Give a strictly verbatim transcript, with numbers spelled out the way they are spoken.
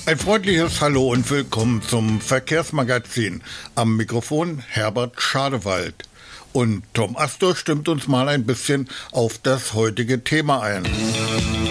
Ein freundliches Hallo und willkommen zum Verkehrsmagazin. Am Mikrofon Herbert Schadewald. Und Tom Astor stimmt uns mal ein bisschen auf das heutige Thema ein.